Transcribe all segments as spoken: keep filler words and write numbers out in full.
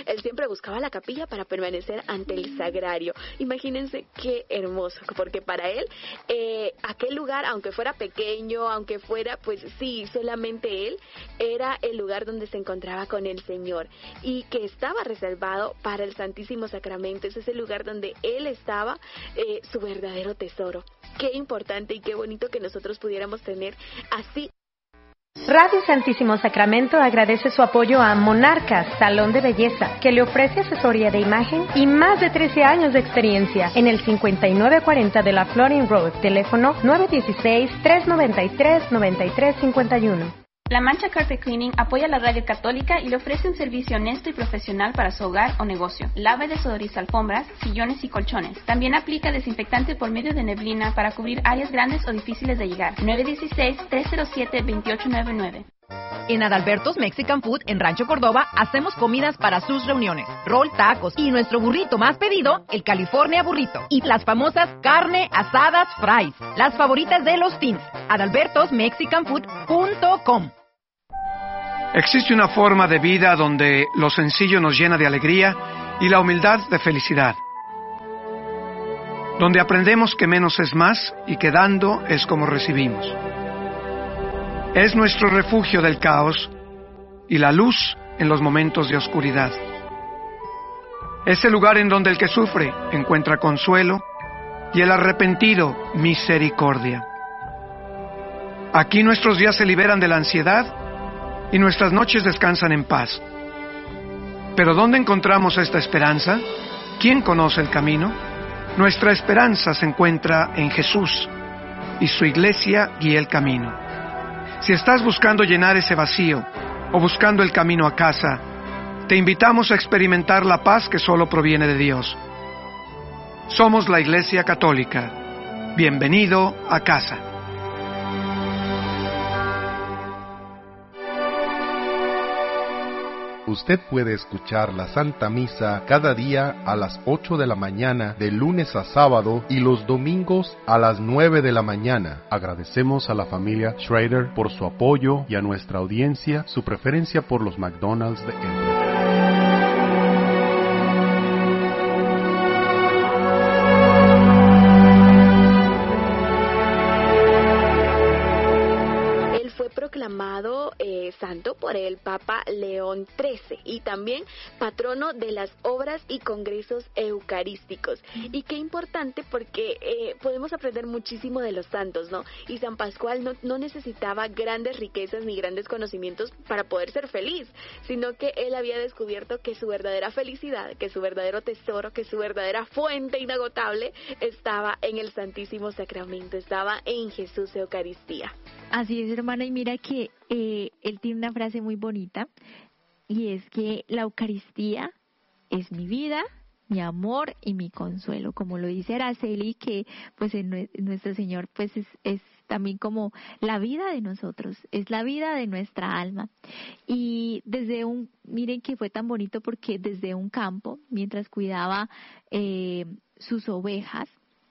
él siempre buscaba la capilla para permanecer ante el sagrario. Imagínense qué hermoso, porque para él eh, aquel lugar, aunque fuera pequeño, aunque fuera, pues sí, solamente él, era el lugar donde se encontraba con el Señor y que estaba reservado para el Santísimo Sacramento. Ese es el lugar donde él estaba, eh, su verdadero tesoro. Qué importante y qué bonito que nosotros pudiéramos tener así. Radio Santísimo Sacramento agradece su apoyo a Monarcas, Salón de Belleza, que le ofrece asesoría de imagen y más de trece años de experiencia en el cincuenta y nueve cuarenta de la Florin Road, teléfono nueve uno seis, tres nueve tres, nueve tres cinco uno. La Mancha Carpet Cleaning apoya la radio católica y le ofrece un servicio honesto y profesional para su hogar o negocio. Lava y desodoriza alfombras, sillones y colchones. También aplica desinfectante por medio de neblina para cubrir áreas grandes o difíciles de llegar. nueve uno seis, tres cero siete, dos ocho nueve nueve. En Adalberto's Mexican Food, en Rancho Córdoba, hacemos comidas para sus reuniones, rol, tacos y nuestro burrito más pedido, el California Burrito. Y las famosas carne, asadas, fries, las favoritas de los teens. adalbertos mexican food punto com. Existe una forma de vida donde lo sencillo nos llena de alegría y la humildad de felicidad. Donde aprendemos que menos es más y que dando es como recibimos. Es nuestro refugio del caos y la luz en los momentos de oscuridad. Es el lugar en donde el que sufre encuentra consuelo y el arrepentido misericordia. Aquí nuestros días se liberan de la ansiedad y nuestras noches descansan en paz. ¿Pero dónde encontramos esta esperanza? ¿Quién conoce el camino? Nuestra esperanza se encuentra en Jesús y su iglesia guía el camino. Si estás buscando llenar ese vacío o buscando el camino a casa, te invitamos a experimentar la paz que solo proviene de Dios. Somos la Iglesia Católica. Bienvenido a casa. Usted puede escuchar la Santa Misa cada día a las ocho de la mañana, de lunes a sábado, y los domingos a las nueve de la mañana. Agradecemos a la familia Schrader por su apoyo y a nuestra audiencia su preferencia por los McDonald's de Embry. Proclamado eh, santo por el Papa León trece y también patrono de las obras y congresos eucarísticos. Y qué importante porque eh, podemos aprender muchísimo de los santos, ¿no? Y San Pascual no, no necesitaba grandes riquezas ni grandes conocimientos para poder ser feliz, sino que él había descubierto que su verdadera felicidad, que su verdadero tesoro, que su verdadera fuente inagotable estaba en el Santísimo Sacramento, estaba en Jesús Eucaristía. Así es, hermana, y mira que eh, él tiene una frase muy bonita, y es que la Eucaristía es mi vida, mi amor y mi consuelo, como lo dice Araceli, que pues en nuestro Señor pues es, es también como la vida de nosotros, es la vida de nuestra alma. Y desde un, miren que fue tan bonito porque desde un campo, mientras cuidaba eh, sus ovejas,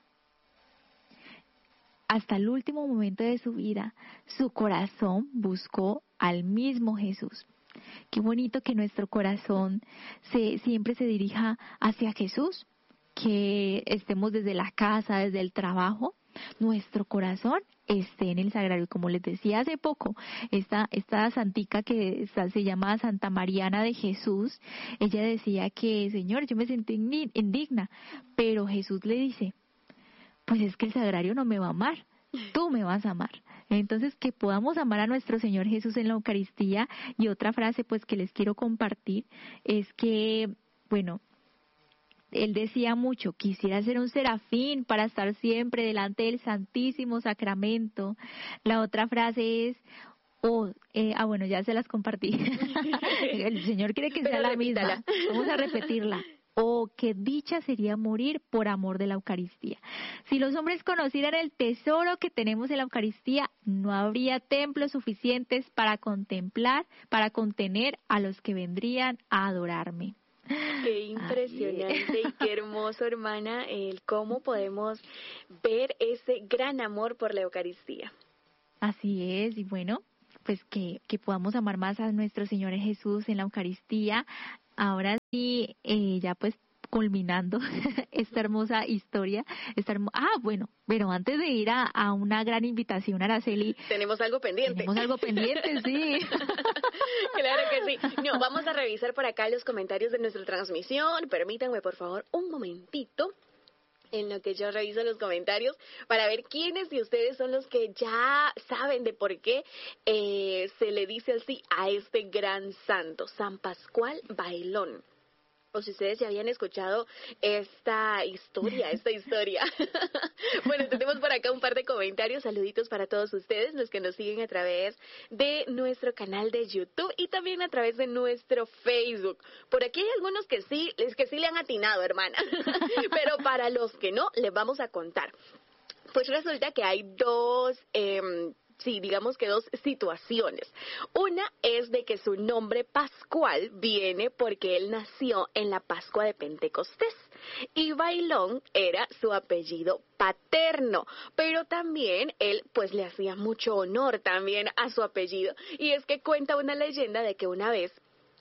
hasta el último momento de su vida, su corazón buscó al mismo Jesús. Qué bonito que nuestro corazón se, siempre se dirija hacia Jesús, que estemos desde la casa, desde el trabajo, nuestro corazón esté en el sagrario. Como les decía hace poco, esta, esta santica que está, se llama Santa Mariana de Jesús, ella decía que, Señor, yo me sentí indigna, pero Jesús le dice, pues es que el sagrario no me va a amar, tú me vas a amar. Entonces, que podamos amar a nuestro Señor Jesús en la Eucaristía. Y otra frase pues que les quiero compartir es que, bueno, él decía mucho, quisiera ser un serafín para estar siempre delante del Santísimo Sacramento. La otra frase es, oh, eh, ah bueno, ya se las compartí. El Señor quiere que sea la misma. Vamos a repetirla. Oh, qué dicha sería morir por amor de la Eucaristía. Si los hombres conocieran el tesoro que tenemos en la Eucaristía, no habría templos suficientes para contemplar, para contener a los que vendrían a adorarme. Qué impresionante y qué hermoso, hermana, el cómo podemos ver ese gran amor por la Eucaristía. Así es, y bueno, pues que, que podamos amar más a nuestro Señor Jesús en la Eucaristía, ahora sí, eh, ya pues culminando esta hermosa historia. Esta hermo ah, bueno, pero antes de ir a, a una gran invitación, Araceli. Tenemos algo pendiente. Tenemos algo pendiente, sí. Claro que sí. No, vamos a revisar por acá los comentarios de nuestra transmisión. Permítanme, por favor, un momentito en lo que yo reviso los comentarios para ver quiénes de ustedes son los que ya saben de por qué eh, se le dice así a este gran santo, San Pascual Bailón. O si ustedes ya habían escuchado esta historia, esta historia. Bueno, tenemos por acá un par de comentarios, saluditos para todos ustedes, los que nos siguen a través de nuestro canal de YouTube y también a través de nuestro Facebook. Por aquí hay algunos que sí, es que sí le han atinado, hermana. Pero para los que no, les vamos a contar. Pues resulta que hay dos... Eh, Sí, digamos que dos situaciones. Una es de que su nombre Pascual viene porque él nació en la Pascua de Pentecostés y Bailón era su apellido paterno, pero también él pues le hacía mucho honor también a su apellido y es que cuenta una leyenda de que una vez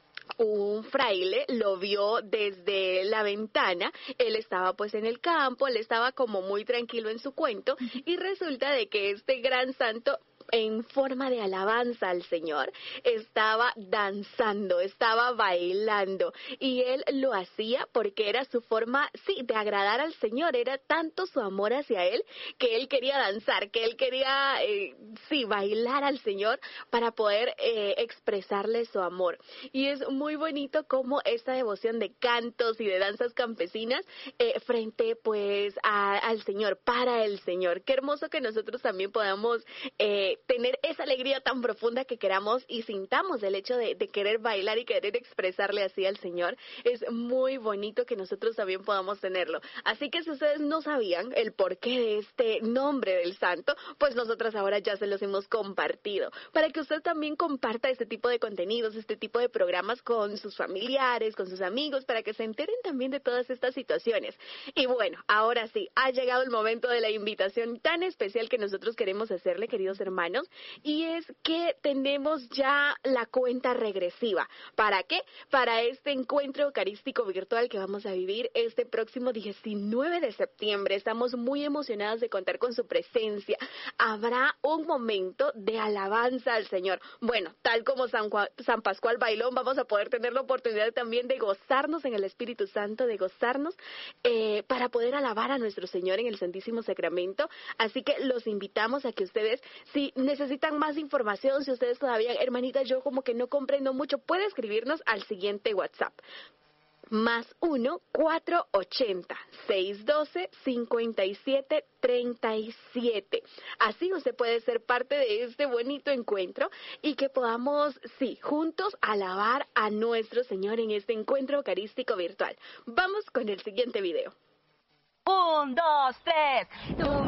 un fraile lo vio desde la ventana, él estaba pues en el campo, él estaba como muy tranquilo en su cuento y resulta de que este gran santo en forma de alabanza al Señor estaba danzando, estaba bailando y él lo hacía porque era su forma, sí, de agradar al Señor, era tanto su amor hacia él que él quería danzar, que él quería, eh, sí, bailar al Señor para poder eh, expresarle su amor. Y es muy bonito cómo esta devoción de cantos y de danzas campesinas eh, frente pues a, al Señor, para el Señor. Qué hermoso que nosotros también podamos eh, tener esa alegría tan profunda que queramos y sintamos el hecho de, de querer bailar y querer expresarle así al Señor. Es muy bonito que nosotros también podamos tenerlo. Así que si ustedes no sabían el porqué de este nombre del santo, pues nosotras ahora ya se los hemos compartido. Para que usted también comparta este tipo de contenidos, este tipo de programas con sus familiares, con sus amigos, para que se enteren también de todas estas situaciones. Y bueno, ahora sí, ha llegado el momento de la invitación tan especial que nosotros queremos hacerle, queridos hermanos, y es que tenemos ya la cuenta regresiva. ¿Para qué? Para este encuentro eucarístico virtual que vamos a vivir este próximo diecinueve de septiembre. Estamos muy emocionados de contar con su presencia. Habrá un momento de alabanza al Señor. Bueno, tal como San, Juan, San Pascual Bailón, vamos a poder tener la oportunidad también de gozarnos en el Espíritu Santo, de gozarnos eh, para poder alabar a nuestro Señor en el Santísimo Sacramento. Así que los invitamos a que ustedes, si necesitan más información, si ustedes todavía, hermanita, yo como que no comprendo mucho, puede escribirnos al siguiente WhatsApp. Más uno, cuatro ochenta, seiscientos doce, cincuenta y siete, treinta y siete. Así usted puede ser parte de este bonito encuentro y que podamos, sí, juntos alabar a nuestro Señor en este encuentro eucarístico virtual. Vamos con el siguiente video. Un, dos, tres. Tu